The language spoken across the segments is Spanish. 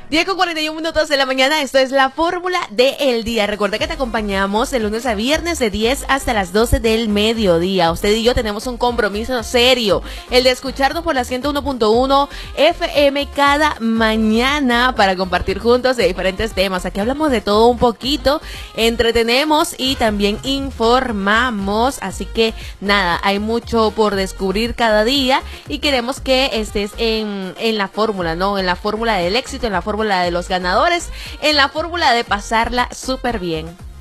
10:41 de la mañana, esto es la fórmula del día. Recuerda que te acompañamos de lunes a viernes de 10 hasta las 12 del mediodía. Usted y yo tenemos un compromiso serio, el de escucharnos por la 101.1 FM cada mañana para compartir juntos de diferentes temas. Aquí hablamos de todo un poquito, entretenemos y también informamos. Así que nada, hay mucho por descubrir cada día y queremos que estés en la fórmula, ¿no? En la fórmula del éxito, en la fórmula de los ganadores, en la fórmula de pasarla súper bien.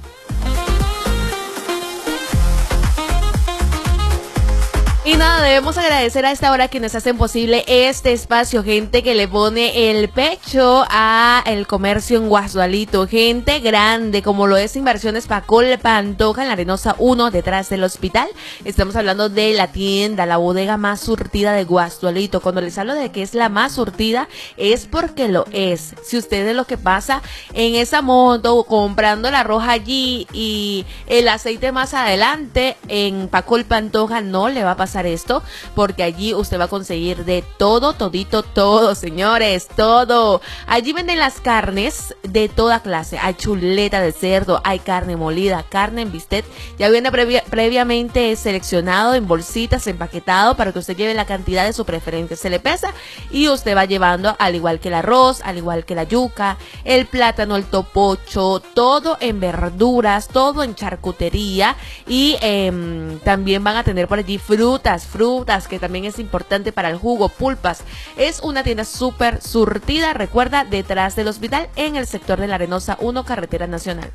Y nada, debemos agradecer a esta hora quienes hacen posible este espacio, gente que le pone el pecho a el comercio en Guasualito, gente grande como lo es Inversiones Pacol Pantoja en la Arenosa 1 detrás del hospital. Estamos hablando de la tienda, la bodega más surtida de Guasualito. Cuando les hablo de que es la más surtida es porque lo es. Si usted es lo que pasa en esa moto comprando el arroz allí y el aceite más adelante, en Pacol Pantoja no le va a pasar esto, porque allí usted va a conseguir de todo, todito, todo, señores, todo. Allí venden las carnes de toda clase. Hay chuleta de cerdo, hay carne molida, carne en bistec. Ya viene previamente seleccionado en bolsitas, empaquetado para que usted lleve la cantidad de su preferencia. Se le pesa y usted va llevando, al igual que el arroz, al igual que la yuca, el plátano, el topocho, todo en verduras, todo en charcutería. Y también van a tener por allí frutas, que también es importante para el jugo, pulpas. Es una tienda súper surtida, recuerda, detrás del hospital en el sector de la Arenosa 1, Carretera Nacional.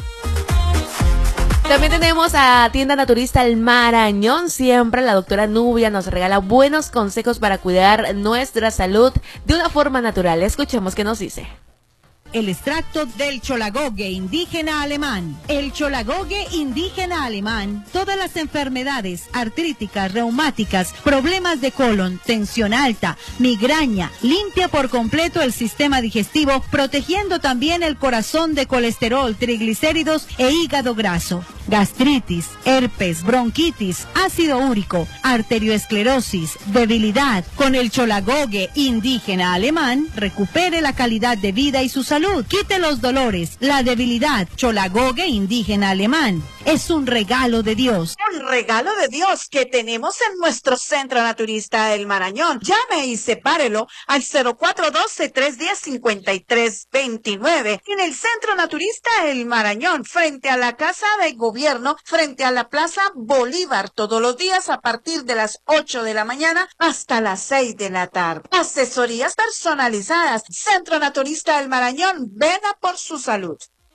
También tenemos a Tienda Naturista El Marañón. Siempre la doctora Nubia nos regala buenos consejos para cuidar nuestra salud de una forma natural. Escuchemos qué nos dice. El extracto del cholagogue indígena alemán. El cholagogue indígena alemán, todas las enfermedades artríticas, reumáticas, problemas de colon, tensión alta, migraña, limpia por completo el sistema digestivo, protegiendo también el corazón de colesterol, triglicéridos e hígado graso. Gastritis, herpes, bronquitis, ácido úrico, arterioesclerosis, debilidad. Con el cholagogue indígena alemán, recupere la calidad de vida y su salud. Quite los dolores, la debilidad. Cholagogue indígena alemán es un regalo de Dios. Un regalo de Dios que tenemos en nuestro Centro Naturista El Marañón. Llame y sepárelo al 0412-310-5329. En el Centro Naturista El Marañón, frente a la Casa de Gobierno, frente a la Plaza Bolívar, todos los días a partir de las 8 de la mañana hasta las 6 de la tarde. Asesorías personalizadas. Centro Naturista El Marañón, vela por su salud.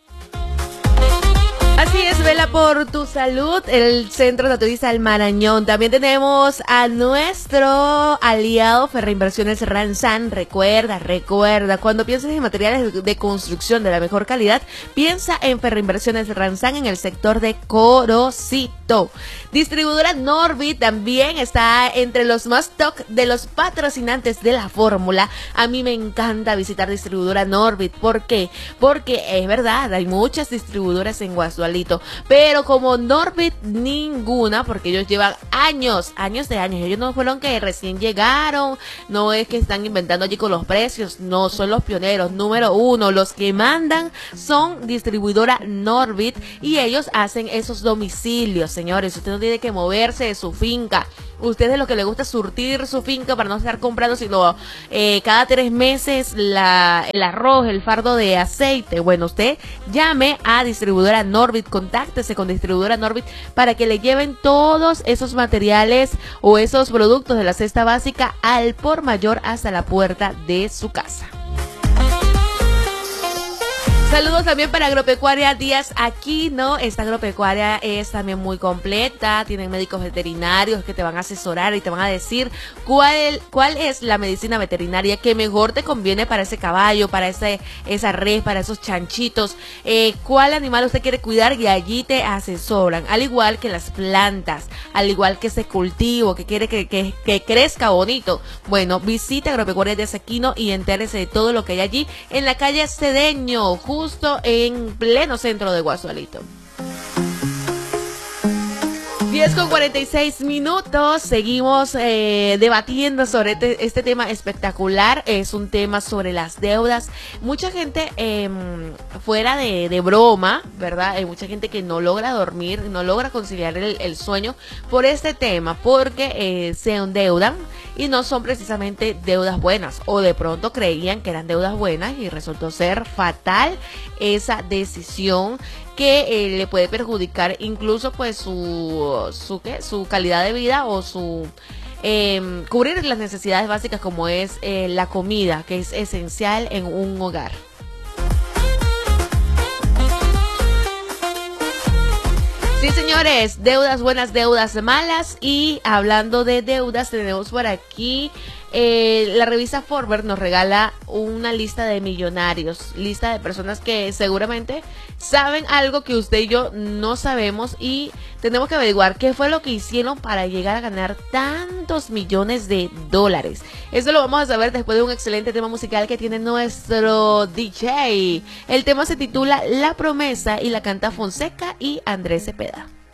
Así es, vela por tu salud, el Centro Naturista El Marañón. También tenemos a nuestro aliado Ferreinversiones Ranzán. Recuerda, cuando pienses en materiales de construcción de la mejor calidad, piensa en Ferreinversiones Ranzán en el sector de Corocito. Distribuidora Norbit también está entre los más top de los patrocinantes de la fórmula. A mí me encanta visitar distribuidora Norbit. ¿Por qué? Porque es verdad, hay muchas distribuidoras en Guasualito, pero como Norbit ninguna, porque ellos llevan años de años. Ellos no fueron que recién llegaron, no es que están inventando allí con los precios, no, son los pioneros, número uno, los que mandan son distribuidora Norbit y ellos hacen esos domicilios, señores. Usted no tiene que moverse de su finca. Usted es lo que le gusta surtir su finca para no estar comprando sino cada 3 meses el arroz, el fardo de aceite. Bueno, usted llame a distribuidora Norbit, contáctese con distribuidora Norbit para que le lleven todos esos materiales o esos productos de la cesta básica al por mayor hasta la puerta de su casa. Saludos también para Agropecuaria Díaz Aquino. Esta agropecuaria es también muy completa. Tienen médicos veterinarios que te van a asesorar y te van a decir cuál es la medicina veterinaria que mejor te conviene para ese caballo, para esa res, para esos chanchitos. Cuál animal usted quiere cuidar y allí te asesoran. Al igual que las plantas, al igual que ese cultivo que quiere que crezca bonito. Bueno, visite Agropecuaria Díaz Aquino y entérese de todo lo que hay allí en la calle Cedeño, justo en pleno centro de Guasualito. 10:46. Seguimos debatiendo sobre este tema espectacular. Es un tema sobre las deudas. Mucha gente, fuera de broma, ¿verdad? Hay mucha gente que no logra dormir, no logra conciliar el sueño por este tema, porque se endeudan y no son precisamente deudas buenas, o de pronto creían que eran deudas buenas y resultó ser fatal esa decisión que le puede perjudicar incluso pues su calidad de vida o su cubrir las necesidades básicas como es la comida, que es esencial en un hogar. Sí, señores, deudas buenas, deudas malas. Y hablando de deudas, tenemos por aquí la revista Forbes nos regala una lista de millonarios, lista de personas que seguramente saben algo que usted y yo no sabemos, y tenemos que averiguar qué fue lo que hicieron para llegar a ganar tantos millones de dólares. Eso lo vamos a saber después de un excelente tema musical que tiene nuestro DJ. El tema se titula La Promesa y la canta Fonseca y Andrés Cepeda.